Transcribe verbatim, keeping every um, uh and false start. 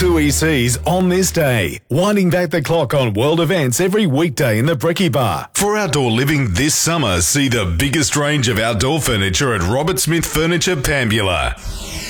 two E Cs on this day, winding back the clock on world events every weekday in the Brekkie Bar. For outdoor living this summer, see the biggest range of outdoor furniture at Robert Smith Furniture Pambula.